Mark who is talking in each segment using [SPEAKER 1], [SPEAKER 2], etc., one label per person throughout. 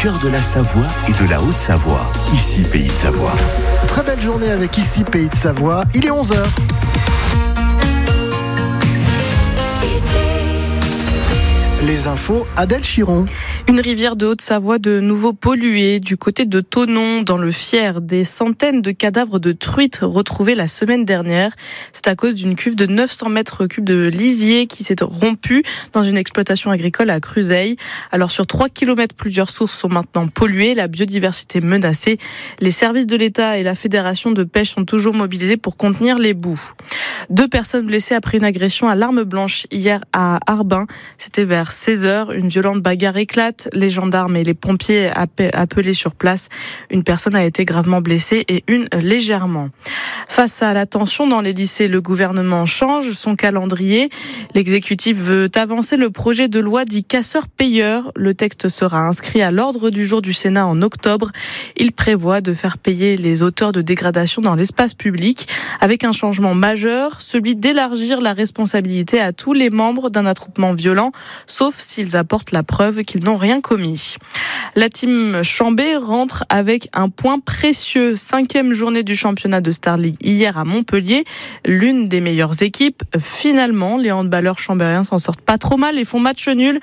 [SPEAKER 1] cœur de la Savoie et de la Haute-Savoie. Ici, Pays de Savoie.
[SPEAKER 2] Très belle journée avec Ici, Pays de Savoie. Il est 11h. Les infos, Adèle Chiron.
[SPEAKER 3] Une rivière de Haute-Savoie de nouveau polluée du côté de Thonon, dans le Fier. Des centaines de cadavres de truites retrouvés la semaine dernière. C'est à cause d'une cuve de 900 mètres cubes de lisier qui s'est rompue dans une exploitation agricole à Cruzeilles. Alors sur 3 km, plusieurs sources sont maintenant polluées, la biodiversité menacée. Les services de l'État et la Fédération de pêche sont toujours mobilisés pour contenir les boues. 2 personnes blessées après une agression à l'arme blanche hier à Arbin. C'était vers 16h. Une violente bagarre éclate. Les gendarmes et les pompiers appelés sur place. Une personne a été gravement blessée et une légèrement. Face à la tension dans les lycées, le gouvernement change son calendrier. L'exécutif veut avancer le projet de loi dit casseur-payeur. Le texte sera inscrit à l'ordre du jour du Sénat en octobre. Il prévoit de faire payer les auteurs de dégradation dans l'espace public avec un changement majeur, celui d'élargir la responsabilité à tous les membres d'un attroupement violent, sauf s'ils apportent la preuve qu'ils n'ont rien commis. La team Chambé rentre avec un point précieux. 5e journée du championnat de Star League hier à Montpellier. L'une des meilleures équipes. Finalement, les handballeurs chambériens s'en sortent pas trop mal et font match nul.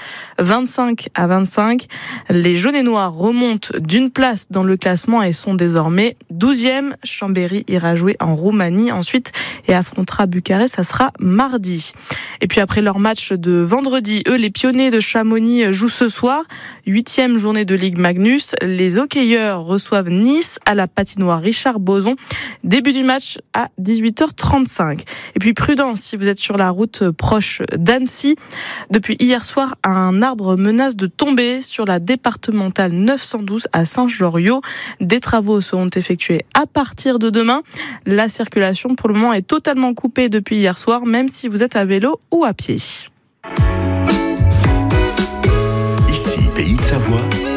[SPEAKER 3] 25-25. Les jaunes et noirs remontent d'une place dans le classement et sont désormais 12e. Chambéry ira jouer en Roumanie ensuite et affrontera Bucarest. Ça sera mardi. Et puis après leur match de vendredi, les pionniers de Chamonix jouent ce soir. 8e journée de Ligue Magnus. Les hockeyeurs reçoivent Nice à la patinoire Richard Boson. Début du match à 18h35. Et puis prudence si vous êtes sur la route proche d'Annecy. Depuis hier soir, un arbre menace de tomber sur la départementale 912 à Saint-Joriot. Des travaux seront effectués à partir de demain. La circulation pour le moment est totalement coupée depuis hier soir, même si vous êtes à vélo ou à pied.
[SPEAKER 1] Ici, Pays de Savoie.